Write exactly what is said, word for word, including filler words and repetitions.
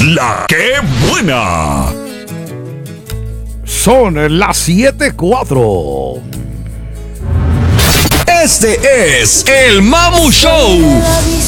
La que buena. Son las siete cuatro. Este es el Mamu Show.